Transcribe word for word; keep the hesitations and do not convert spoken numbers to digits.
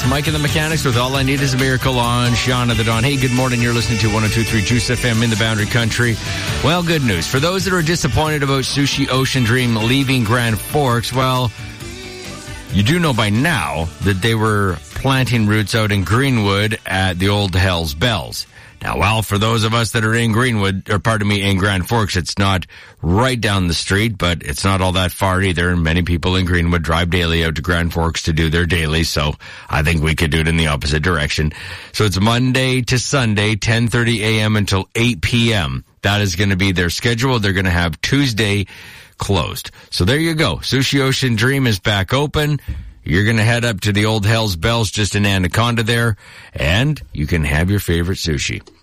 Mike and the Mechanics with All I Need Is a Miracle on Sean of the Dawn. Hey, good morning. You're listening to one oh two point three Juice F M in the Boundary Country. Well, good news. For those that are disappointed about Sushi Ocean Dream leaving Grand Forks, well, you do know by now that they were planting roots out in Greenwood at the old Hells Bells. Now, well, for those of us that are in Greenwood, or pardon me, in Grand Forks, it's not right down the street, but it's not all that far either. And many people in Greenwood drive daily out to Grand Forks to do their daily, so I think we could do it in the opposite direction. So it's Monday to Sunday, ten thirty a.m. until eight p.m. That is going to be their schedule. They're going to have Tuesday closed. So there you go. Sushi Ocean Dream is back open. You're going to head up to the old Hells Bells just in Anaconda there, and you can have your favorite sushi.